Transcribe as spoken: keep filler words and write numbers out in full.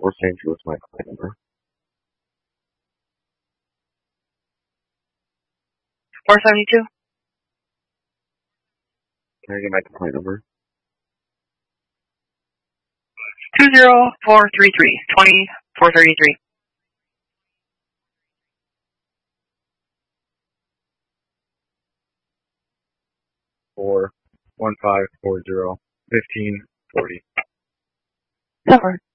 Or Saint Louis, my plate number. four seventy-two. Can I get my complaint number? two zero four three three, twenty four thirty-three. Four one five four zero fifteen forty. Silver.